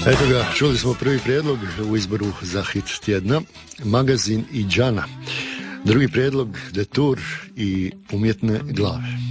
Eto ga, čuli smo prvi prijedlog u izboru za hit tjedna, Magazin i Džana. Drugi prijedlog, The Tour i Umjetne glave.